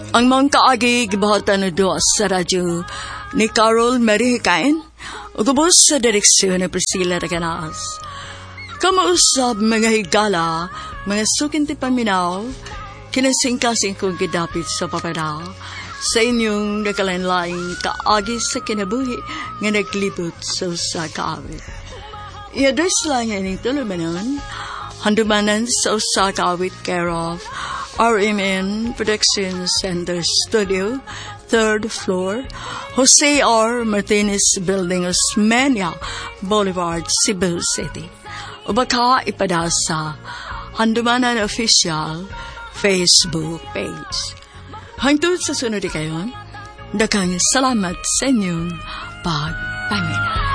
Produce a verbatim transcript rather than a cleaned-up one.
Ang mga kaagi gibahatan na doon sa radyo ni Carol Marihikain o gubos sa direksyon ni Priscilla Raganas. Kamausap mga higala, mga sukinti paminaw, kinasing-kasing kong gidapit sa papanaw sa inyong nakalanlaing kaagi sa kinabuhi nga naglibot sa usa kaawit. I-address lang yan yung tulumanon, handumanan sa usa kaawit care of R M N Production Center Studio, third floor, Jose R. Martinez Building, Osmeña Boulevard, Cebu City. O baka ipadasa Handumanan Official Facebook page. Hangtod sa sunod kayon, daghang salamat sa inyong pagpangina.